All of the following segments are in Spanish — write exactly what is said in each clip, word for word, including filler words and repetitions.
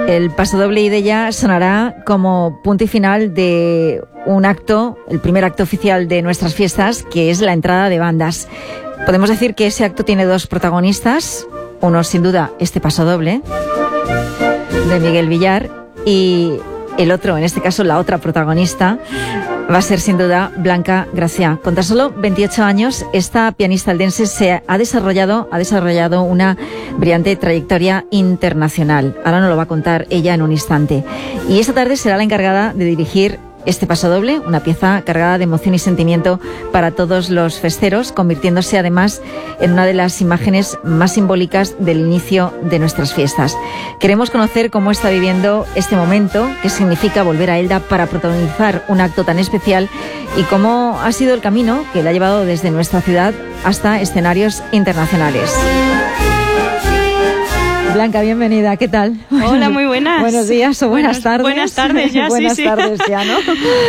El pasodoble Idoia sonará como punto y final de un acto, el primer acto oficial de nuestras fiestas, que es la entrada de bandas. Podemos decir que ese acto tiene dos protagonistas, uno sin duda este pasodoble de Miguel Villar y el otro, en este caso la otra protagonista, va a ser sin duda Blanca Gracià. Con tan solo veintiocho años, esta pianista aldense se ha desarrollado, ha desarrollado una brillante trayectoria internacional. Ahora nos lo va a contar ella en un instante. Y esta tarde será la encargada de dirigir este pasodoble, una pieza cargada de emoción y sentimiento para todos los festeros, convirtiéndose además en una de las imágenes más simbólicas del inicio de nuestras fiestas. Queremos conocer cómo está viviendo este momento, qué significa volver a Elda para protagonizar un acto tan especial y cómo ha sido el camino que la ha llevado desde nuestra ciudad hasta escenarios internacionales. Blanca, bienvenida, ¿qué tal? Hola, muy buenas. Buenos días o buenas, buenas tardes. Buenas tardes ya, buenas sí, sí. tardes ya, ¿no?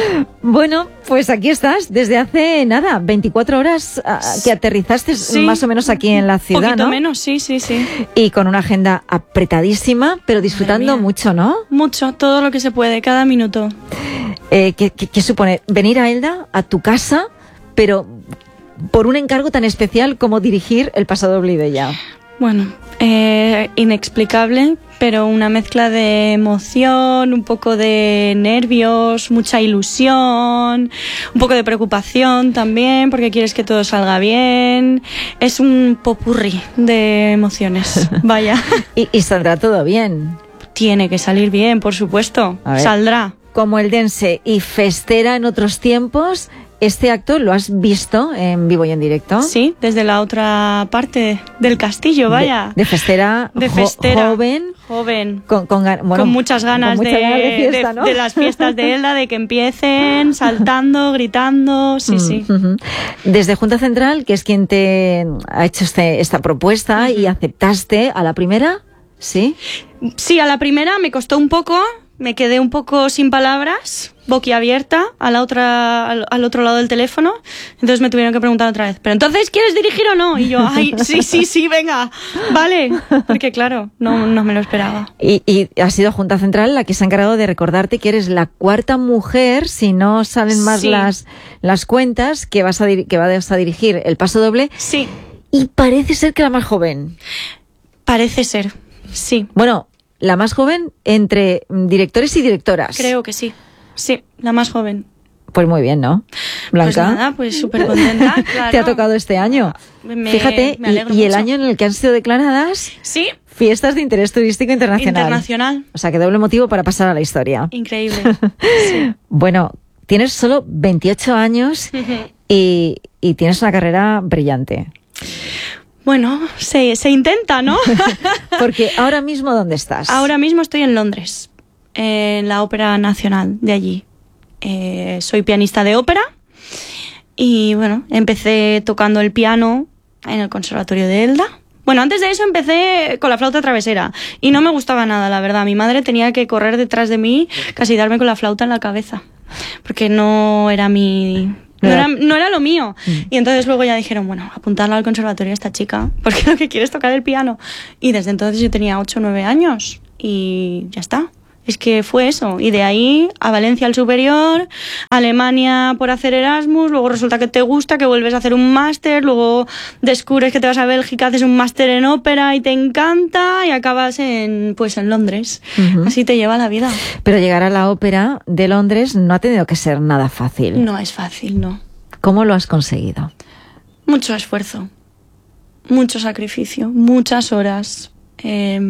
Bueno, pues aquí estás, desde hace nada, veinticuatro horas uh, que aterrizaste sí, más o menos aquí en la ciudad, poquito ¿no? menos, sí, sí, sí. Y con una agenda apretadísima, pero disfrutando mucho, ¿no? Mucho, todo lo que se puede, cada minuto. Eh, ¿qué, qué, ¿Qué supone venir a Elda, a tu casa, pero por un encargo tan especial como dirigir el pasodoble Idoia? Bueno, eh, inexplicable, pero una mezcla de emoción, un poco de nervios, mucha ilusión, un poco de preocupación también, porque quieres que todo salga bien. Es un popurrí de emociones, vaya. y, y saldrá todo bien. Tiene que salir bien, por supuesto, saldrá. Como eldense y festera en otros tiempos, ¿este acto lo has visto en vivo y en directo? Sí, desde la otra parte del castillo, vaya. De, de festera, de festera jo, joven. Joven. Con, con, bueno, con muchas ganas, con mucha de, ganas de, fiesta, de, ¿no? de las fiestas de Elda, de que empiecen saltando, gritando, sí, mm, sí. Uh-huh. Desde Junta Central, que es quien te ha hecho este, esta propuesta, uh-huh. y aceptaste a la primera, ¿sí? Sí, a la primera me costó un poco. Me quedé un poco sin palabras, boquiabierta, a la otra, al, al otro lado del teléfono. Entonces me tuvieron que preguntar otra vez, ¿pero entonces quieres dirigir o no? Y yo, ay, sí, sí, sí, venga, vale. Porque claro, no, no me lo esperaba. Y, y ha sido Junta Central la que se ha encargado de recordarte que eres la cuarta mujer, si no salen más sí. las, las cuentas, que vas, a, que vas a dirigir el pasodoble. Sí. Y parece ser que la más joven. Parece ser, sí. Bueno, la más joven entre directores y directoras. Creo que sí. Sí, la más joven. Pues muy bien, ¿no, Blanca? Pues nada, pues súper contenta, claro. Te ha tocado este año. Me, Fíjate, me alegro y, y el mucho. año en el que han sido declaradas sí. Fiestas de Interés Turístico Internacional. Internacional. O sea, que doble motivo para pasar a la historia. Increíble. Sí. Bueno, tienes solo veintiocho años y, y tienes una carrera brillante. Bueno, se, se intenta, ¿no? Porque ahora mismo, ¿dónde estás? Ahora mismo estoy en Londres, en la Ópera Nacional de allí. Eh, soy pianista de ópera y, bueno, empecé tocando el piano en el Conservatorio de Elda. Bueno, antes de eso empecé con la flauta travesera y no me gustaba nada, la verdad. Mi madre tenía que correr detrás de mí, casi darme con la flauta en la cabeza, porque no era mi... No era, no era lo mío. Mm. Y entonces luego ya dijeron, bueno, apuntarla al conservatorio a esta chica, porque lo que quiere es tocar el piano. Y desde entonces yo tenía ocho o nueve años y ya está. Es que fue eso. Y de ahí a Valencia al superior, a Alemania por hacer Erasmus, luego resulta que te gusta, que vuelves a hacer un máster, luego descubres que te vas a Bélgica, haces un máster en ópera y te encanta y acabas en pues en Londres. Uh-huh. Así te lleva la vida. Pero llegar a la ópera de Londres no ha tenido que ser nada fácil. No es fácil, no. ¿Cómo lo has conseguido? Mucho esfuerzo, mucho sacrificio, muchas horas, eh,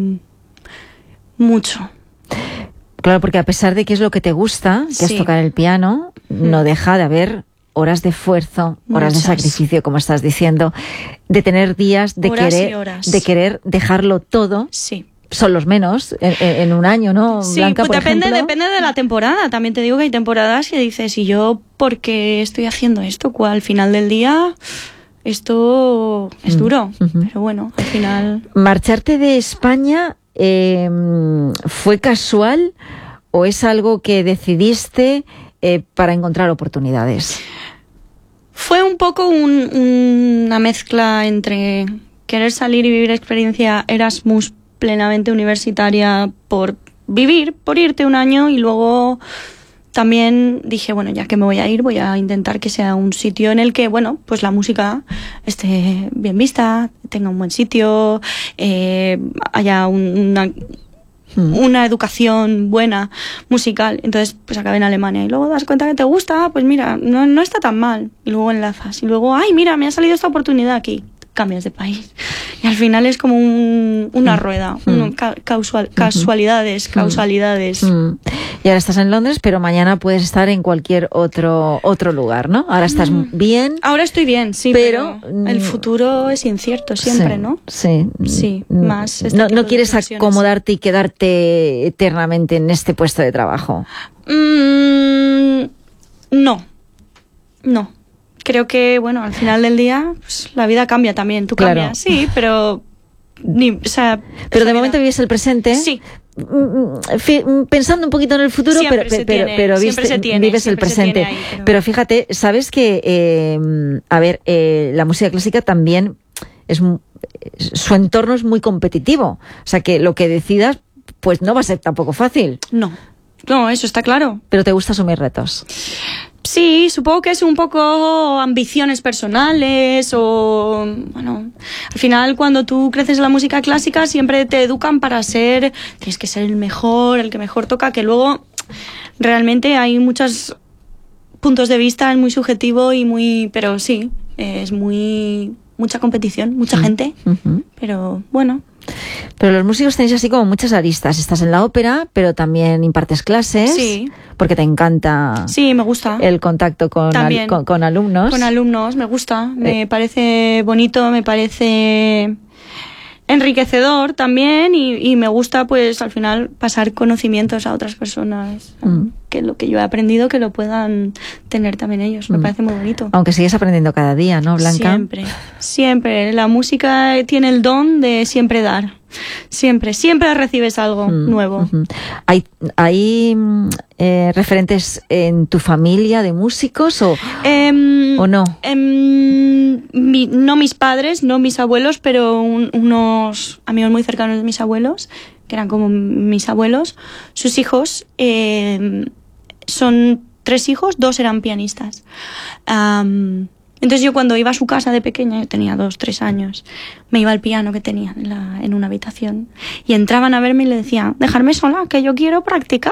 mucho. Claro, porque a pesar de que es lo que te gusta, que sí. es tocar el piano, mm. no deja de haber horas de esfuerzo, Muchas. horas de sacrificio, como estás diciendo, de tener días de horas querer, horas. de querer dejarlo todo. Sí. Son los menos en, en un año, ¿no, sí, Blanca, pues por depende, ejemplo? depende de la temporada. También te digo que hay temporadas que dices, ¿y yo por qué estoy haciendo esto? Cual, al final del día esto es duro, mm. uh-huh. pero bueno, al final... ¿Marcharte de España eh, fue casual o es algo que decidiste eh, para encontrar oportunidades? Fue un poco un, una mezcla entre querer salir y vivir experiencia Erasmus plenamente universitaria por vivir, por irte un año, y luego también dije, bueno, ya que me voy a ir, voy a intentar que sea un sitio en el que, bueno, pues la música esté bien vista, tenga un buen sitio, eh, haya un, una... una educación buena musical. Entonces pues acabé en Alemania y luego das cuenta que te gusta, pues mira, no, no está tan mal, y luego enlazas y luego, ay, mira, me ha salido esta oportunidad aquí, cambias de país, y al final es como un, una rueda, mm. un, ca, casual, casualidades, mm. causalidades. Mm. Y ahora estás en Londres, pero mañana puedes estar en cualquier otro otro lugar, ¿no? Ahora estás mm. bien. Ahora estoy bien, sí, pero, pero el futuro es incierto siempre, sí, ¿no? Sí. Sí, más. Este no, no quieres acomodarte y quedarte eternamente en este puesto de trabajo. Mm, no, no. Creo que, bueno, al final del día, pues, la vida cambia también. Tú claro. cambias, sí, pero... Ni, o sea, pero de vida. Momento vives el presente. Sí. Pensando un poquito en el futuro, siempre pero, pero, pero viste, tiene, vives el presente. Ahí, pero... pero fíjate, sabes que, eh, a ver, eh, la música clásica también es... su entorno es muy competitivo. O sea que lo que decidas, pues no va a ser tampoco fácil. No, no, eso está claro. Pero te gusta asumir retos. Sí, supongo que es un poco ambiciones personales o, bueno, al final cuando tú creces en la música clásica siempre te educan para ser, tienes que ser el mejor, el que mejor toca, que luego realmente hay muchos puntos de vista, es muy subjetivo y muy, pero sí, es muy, mucha competición, mucha gente, uh-huh. pero bueno. Pero los músicos tenéis así como muchas aristas. Estás en la ópera, pero también impartes clases. Sí. Porque te encanta. Sí, me gusta. El contacto con, al, con, con alumnos. Con alumnos, me gusta. Me eh. parece bonito, me parece enriquecedor también y, y me gusta, pues, al final pasar conocimientos a otras personas. Mm. Que lo que yo he aprendido, que lo puedan tener también ellos. Me mm. parece muy bonito. Aunque sigues aprendiendo cada día, ¿no, Blanca? Siempre, siempre. La música tiene el don de siempre dar. Siempre, siempre recibes algo mm. nuevo. Uh-huh. ¿Hay, hay eh, referentes en tu familia de músicos o, eh, o no? Eh, mi, no mis padres, no mis abuelos, pero un, unos amigos muy cercanos de mis abuelos, que eran como mis abuelos, sus hijos, eh, son tres hijos, dos eran pianistas. Um, entonces yo cuando iba a su casa de pequeña, yo tenía dos, tres años, me iba al piano que tenía en, la, en una habitación y entraban a verme y le decían, dejarme sola, que yo quiero practicar.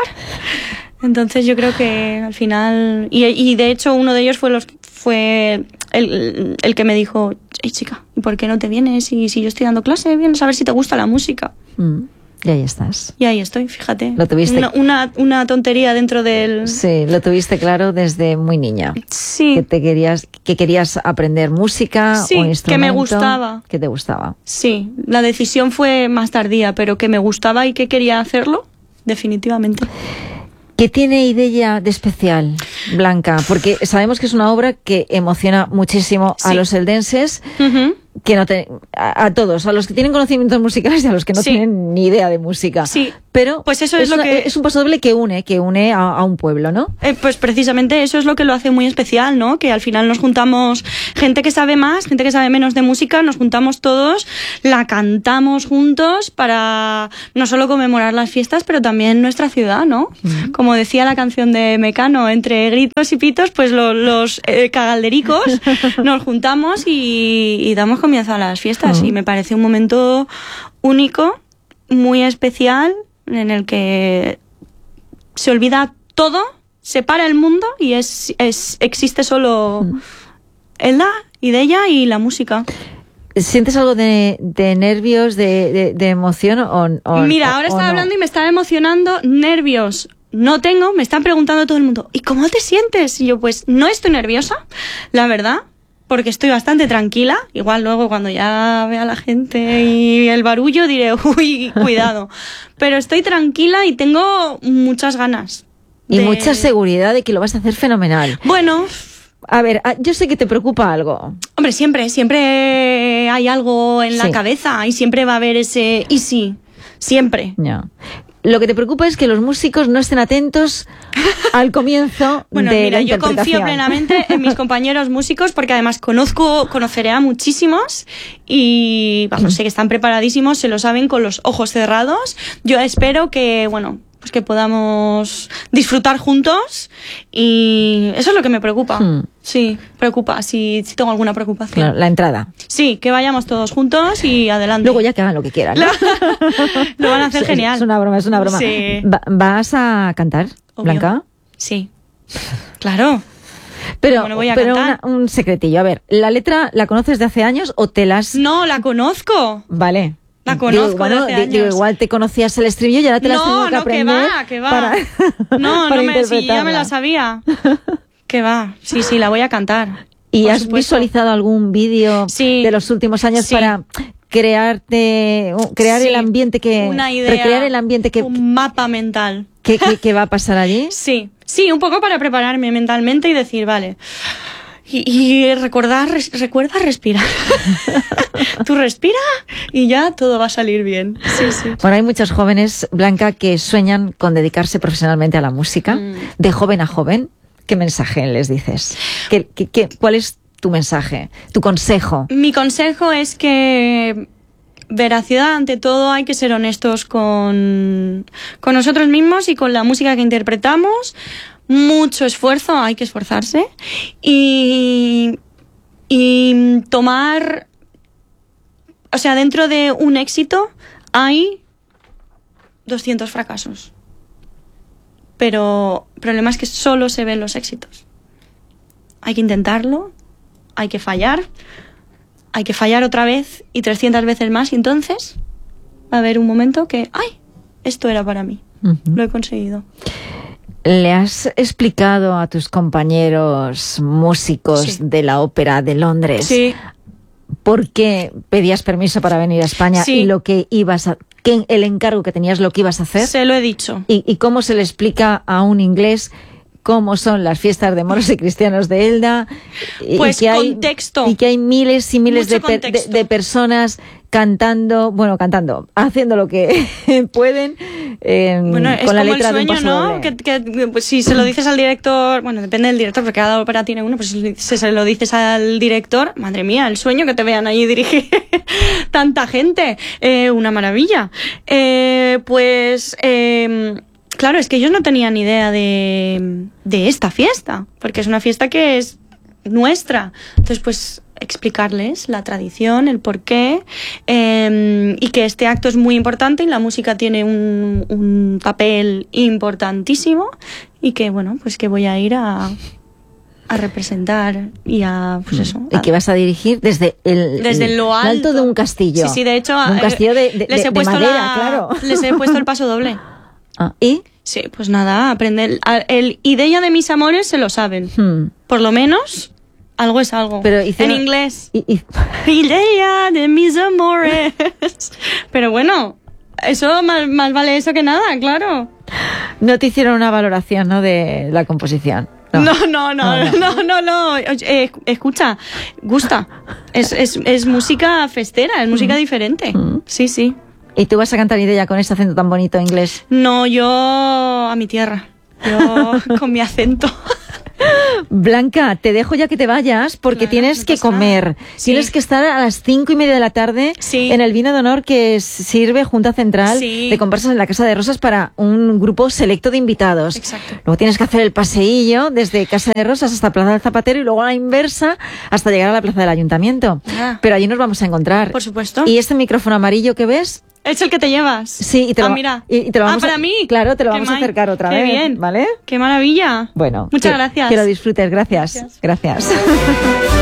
Entonces yo creo que al final, y, y de hecho uno de ellos fue los fue el, el que me dijo, hey chica, ¿y por qué no te vienes? Y si yo estoy dando clase, vienes a ver si te gusta la música. Mm. Y ahí estás. Y ahí estoy, fíjate. Lo tuviste. Una, una, una tontería dentro del... Sí, lo tuviste claro desde muy niña. Sí. Que te querías, que querías aprender música sí, o instrumento. Que me gustaba. Que te gustaba. Sí, la decisión fue más tardía, pero que me gustaba y que quería hacerlo, definitivamente. ¿Qué tiene Idoia de especial, Blanca? Porque sabemos que es una obra que emociona muchísimo sí. a los eldenses. Uh-huh. Que no te, a, a todos, a los que tienen conocimientos musicales y a los que no sí. tienen ni idea de música. Sí. Pero pues eso es, es lo una, que es un paso doble que une, que une a, a un pueblo, ¿no? Eh, pues precisamente eso es lo que lo hace muy especial, ¿no? Que al final nos juntamos gente que sabe más, gente que sabe menos de música, nos juntamos todos, la cantamos juntos para no solo conmemorar las fiestas, pero también nuestra ciudad, ¿no? Mm. Como decía la canción de Mecano, entre gritos y pitos, pues lo, los eh, cagaldericos nos juntamos y, y damos comienzo a las fiestas. Mm. Y me parece un momento único, muy especial, en el que se olvida todo, se para el mundo y es, es existe solo mm. Elda, Idoia y la música. ¿Sientes algo de, de nervios, de, de, de emoción? O, o, Mira, ahora o, estaba o hablando no? y me estaba emocionando. Nervios no tengo, me están preguntando todo el mundo, ¿y cómo te sientes? Y yo, pues no estoy nerviosa, la verdad, porque estoy bastante tranquila. Igual luego cuando ya vea a la gente y el barullo diré, uy, cuidado. Pero estoy tranquila y tengo muchas ganas. Y de... mucha seguridad de que lo vas a hacer fenomenal. Bueno... A ver, yo sé que te preocupa algo. Hombre, siempre, siempre hay algo en la sí. cabeza y siempre va a haber ese y sí, siempre. No. lo que te preocupa es que los músicos no estén atentos al comienzo bueno, de mira, la yo interpretación. confío plenamente en mis compañeros músicos porque además conozco, conoceré a muchísimos y vamos, sé que están preparadísimos, se lo saben con los ojos cerrados. Yo espero que, bueno, pues que podamos disfrutar juntos y eso es lo que me preocupa. Hmm. Sí, preocupa, si, si tengo alguna preocupación. Claro, la entrada. Sí, que vayamos todos juntos y adelante. Luego ya que hagan lo que quieran, ¿no? Lo van a hacer es, genial. Es una broma, es una broma. Sí. Va, ¿Vas a cantar, Obvio. Blanca? Sí, claro. Pero, bueno, voy a pero cantar. Una, un secretillo. A ver, ¿la letra la conoces de hace años o te las...? No, la conozco. Vale. La conozco digo, bueno, de hace digo, años. igual te conocías el estribillo y ahora te las no, tengo que no, aprender. No, que va, que va. Para, no, para no me, si ya me interpretarla. la sabía. Que va, sí, sí, la voy a cantar. ¿Y Por has supuesto. visualizado algún vídeo sí, de los últimos años sí. para crearte, crear sí. el ambiente que, Una idea, recrear el ambiente que, un mapa mental. que, que, que va a pasar allí? Sí, sí, un poco para prepararme mentalmente y decir, vale. Y, y recordar, res, recuerda respirar. Tú respira y ya todo va a salir bien. Sí, sí. Bueno, hay muchos jóvenes, Blanca, que sueñan con dedicarse profesionalmente a la música, mm. de joven a joven. ¿Qué mensaje les dices? ¿Qué, qué, qué, ¿Cuál es tu mensaje, tu consejo? Mi consejo es que veracidad ante todo, hay que ser honestos con, con nosotros mismos y con la música que interpretamos. Mucho esfuerzo, hay que esforzarse y, y tomar, o sea, dentro de un éxito hay doscientos fracasos, pero el problema es que solo se ven los éxitos. Hay que intentarlo, hay que fallar, hay que fallar otra vez y trescientas veces más y entonces va a haber un momento que, ¡ay! Esto era para mí, uh-huh. Lo he conseguido. ¿Le has explicado a tus compañeros músicos sí. de la Ópera de Londres sí. por qué pedías permiso para venir a España sí. y lo que ibas a, que el encargo que tenías, lo que ibas a hacer? Se lo he dicho. ¿Y, y cómo se le explica a un inglés cómo son las fiestas de moros y cristianos de Elda? Pues y que contexto. Hay, y que hay miles y miles de, per, de, de personas cantando, bueno, cantando, haciendo lo que pueden eh, bueno, es con la como letra el sueño, de un paso doble. ¿no? Que, que pues, si se lo dices al director, bueno, depende del director, porque cada ópera tiene uno, pues si se lo dices al director, madre mía, el sueño que te vean ahí dirigir tanta gente, eh, una maravilla. Eh, pues, eh, claro, es que ellos no tenían idea de, de esta fiesta, porque es una fiesta que es nuestra. Entonces, pues, explicarles la tradición, el porqué, eh, y que este acto es muy importante y la música tiene un, un papel importantísimo y que, bueno, pues que voy a ir a, a representar y a, pues eso. Y que vas a dirigir desde el, desde lo alto. alto de un castillo. Sí, sí, de hecho, un castillo de, de, les he de puesto madera, la, claro. Les he puesto el paso doble. Ah, ¿y? Sí, pues nada, aprender. El, el idea de mis amores se lo saben. Hmm. Por lo menos, algo es algo. Pero hicieron, en inglés. Y, y... Idea de mis amores. Pero bueno, eso más, más vale eso que nada, claro. No te hicieron una valoración, ¿no?, de la composición. No, no, no, no, no, no, no, no. Eh, escucha, gusta. Es, es, es música festera, es música mm. diferente. Mm. Sí, sí. ¿Y tú vas a cantar Idea con ese acento tan bonito inglés? No, yo a mi tierra. Yo con mi acento. Blanca, te dejo ya que te vayas porque claro, tienes no que comer. Sí. Tienes que estar a las cinco y media de la tarde sí. en el vino de honor que sirve Junta Central sí. de Comparsas en la Casa de Rosas para un grupo selecto de invitados. Exacto. Luego tienes que hacer el paseillo desde Casa de Rosas hasta Plaza del Zapatero y luego a la inversa hasta llegar a la Plaza del Ayuntamiento. Ah. Pero allí nos vamos a encontrar. Por supuesto. ¿Y este micrófono amarillo que ves? ¿Es el que te llevas? Sí, y te lo, ah, mira. y, y te lo vamos ah, para a, mí. Claro, te lo Qué vamos mal. a acercar otra Qué vez. bien. ¿Vale? Qué maravilla. Bueno. Muchas que, gracias. Que lo disfrutes. Gracias. Gracias. gracias.